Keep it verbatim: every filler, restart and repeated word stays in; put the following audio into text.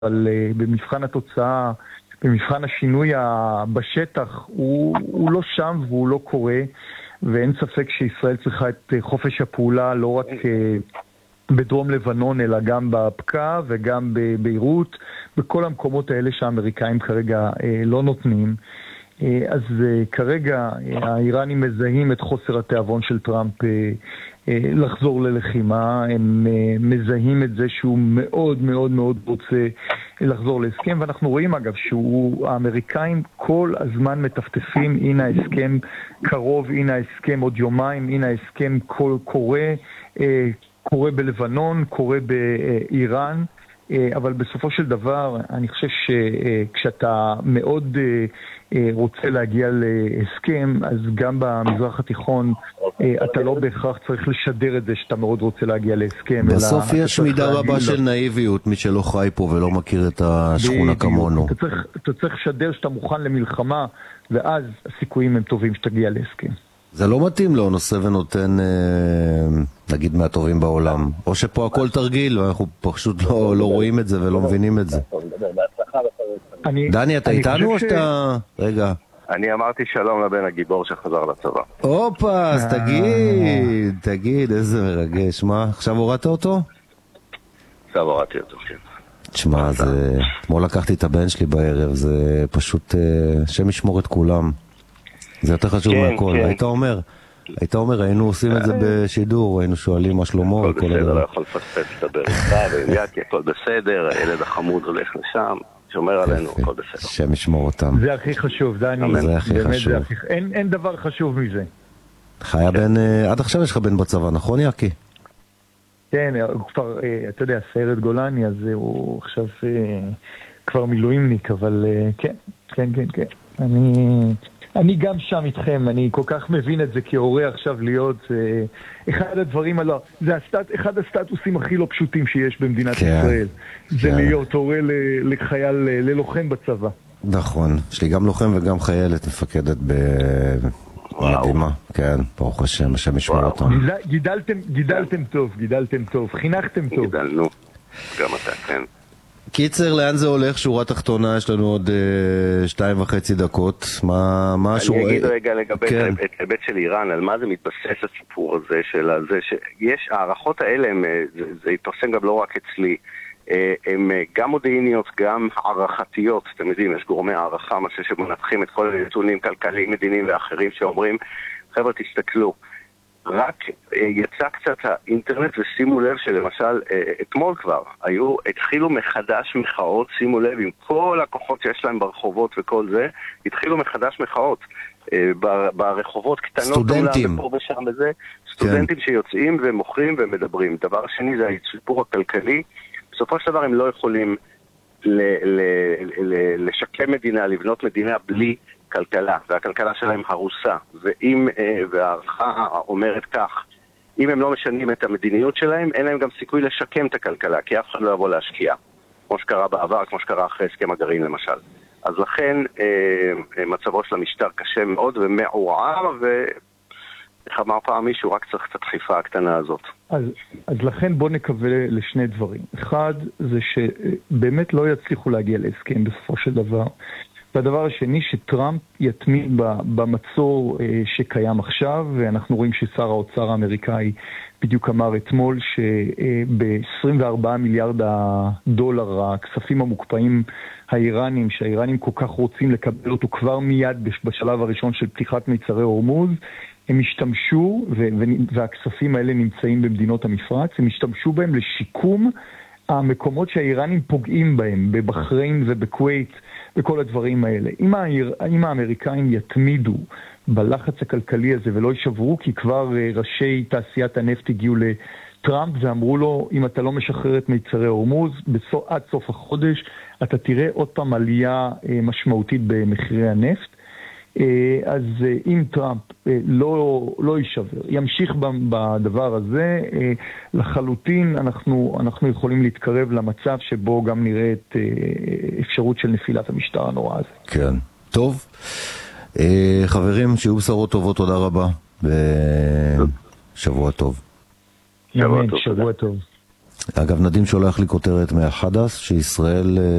אבל במבחן התוצאה, במבחן השינוי בשטח, הוא, הוא לא שם והוא לא קורה, ואין ספק שישראל צריכה את חופש הפעולה לא רק בדרום לבנון, אלא גם בפקע וגם בביירות, בכל המקומות האלה שהאמריקאים כרגע לא נותנים. אז כרגע האיראנים מזהים את חוסר התיאבון של טראמפ לחזור ללחימה, הם מזהים את זה שהוא מאוד מאוד מאוד רוצה לחזור להסכם, ואנחנו רואים אגב שהאמריקאים כל הזמן מטפטפים, הנה ההסכם קרוב, הנה ההסכם עוד יומיים, הנה ההסכם קורה, קורה בלבנון, קורה באיראן, אבל בסופו של דבר אני חושב שכשאתה מאוד רוצה להגיע להסכם, אז גם במזרח התיכון אתה לא בהכרח צריך לשדר את זה שאתה מאוד רוצה להגיע להסכם. בסוף יש מידה רבה של נאיביות, מי שלא חי פה ולא מכיר את השכונה כמונו. אתה צריך, אתה צריך לשדר שאתה מוכן למלחמה, ואז הסיכויים הם טובים שתגיע להסכם. זה לא מתאים לו, נושא ונותן, נגיד, מהטובים בעולם. או שפה הכל תרגיל, ואנחנו פשוט לא, לא רואים את זה ולא מבינים את זה. דני, אתה איתנו או שאתה... רגע. אני אמרתי שלום לבן הגיבור שחזר לצבא. אופה, אז תגיד, תגיד, איזה מרגש. מה, עכשיו הורדת אותו? עכשיו הורדתי אותו, כן. תשמע, זה... אתמול לקחתי את הבן שלי בערב, זה פשוט... שם ישמור את כולם. זה יותר חשוב מהכל. היית אומר, היית אומר, היינו עושים את זה בשידור, היינו שואלים מה שלמה. הכל בסדר, לא יכול לפספס לדבר איתך, ועם יאקי, הכל בסדר, הילד החמוד הולך לשם. שומר עלינו, הכל בסדר. שם ישמור אותם. זה הכי חשוב, דני. זה הכי חשוב. אין, אין דבר חשוב מזה. חיה בן, עד עכשיו יש לך בן בצבא, נכון יאקי? כן, הוא כבר, אתה יודע, סיירת גולני, אז הוא עכשיו כבר מילואימניק, אבל כן, כן, כן, כן. אני... אני גם שם איתכם, אני כל כך מבין את זה כהורה עכשיו להיות אה, אחד הדברים הלא, זה הסטט, אחד הסטטוסים הכי לא פשוטים שיש במדינת כן, ישראל. כן. זה להיות הורה ל, לחייל, ללוחם בצבא. נכון, יש לי גם לוחם וגם חיילת מפקדת במדימה. כן, ברוך השם, השם ישמור אותם. גידלתם, גידלתם טוב, גידלתם טוב, חינכתם טוב. גידלנו, גם אתה, כן. קיצר, לאן זה הולך? שורה תחתונה, יש לנו עוד אה, שתיים וחצי דקות. מה, מה אני השורה... אגיד רגע לגבי כן. את ההיבט של איראן, על מה זה מתבסס הסיפור הזה, של זה שיש, הערכות האלה, הם, זה, זה יתפרסם גם לא רק אצלי, הם גם מודיעיניות, גם הערכתיות, אתם יודעים, יש גורמי הערכה, מה שמנתחים את כל הנתונים כלכליים, מדיניים ואחרים שאומרים, חבר'ה תסתכלו, רק יצא קצת האינטרנט ושימו לב שלמשל אתמול כבר היו, התחילו מחדש מחאות, שימו לב עם כל הכוחות שיש להם ברחובות וכל זה, התחילו מחדש מחאות ברחובות קטנות, סטודנטים פה ושם וזה, סטודנטים כן. שיוצאים ומוכרים ומדברים. דבר שני זה הסיפור הכלכלי, בסופו של דבר הם לא יכולים ל- ל- ל- לשקם מדינה, לבנות מדינה בלי כלכלה, והכלכלה שלהם הרוסה, ואם, והערכה אומרת כך, אם הם לא משנים את המדיניות שלהם, אין להם גם סיכוי לשקם את הכלכלה, כי אף אחד לא יבוא להשקיע, כמו שקרה בעבר, כמו שקרה אחרי הסכם הגרעין למשל. אז לכן מצבו של המשטר קשה מאוד ומעורער, ואיך אמר פעם מישהו, רק צריך את הדחיפה הקטנה הזאת. אז, אז לכן בוא נקווה לשני דברים. אחד, זה שבאמת לא יצליחו להגיע להסכם בסופו של דבר, והדבר השני, שטראמפ יתמיד במצור שקיים עכשיו, ואנחנו רואים ששר האוצר האמריקאי בדיוק אמר אתמול שב-עשרים וארבעה מיליארד הדולר הכספים המוקפאים האיראנים, שהאיראנים כל כך רוצים לקבל אותו כבר מיד בשלב הראשון של פתיחת מיצרי הורמוז, הם השתמשו, והכספים האלה נמצאים במדינות המפרץ, הם השתמשו בהם לשיקום המקומות שהאיראנים פוגעים בהם, בבחריין ובכווית, בכל הדברים האלה. אם, האיר, אם האמריקאים יתמידו בלחץ הכלכלי הזה ולא יישברו, כי כבר ראשי תעשיית הנפט הגיעו לטראמפ ואמרו לו, אם אתה לא משחרר את מיצרי הורמוז, בסוף, עד סוף החודש אתה תראה עוד פעם עלייה משמעותית במחירי הנפט. אז אם טראמפ לא, לא יישבר, ימשיך בדבר הזה, לחלוטין אנחנו, אנחנו יכולים להתקרב למצב שבו גם נראה את אפשרות של נפילת המשטר הנורא הזה. כן, טוב. חברים, שיהיו בשורות טובות, תודה רבה. ושבוע טוב. שבוע טוב. שבוע טוב. אגב, נדים שולח לי כותרת מהחדס, שישראל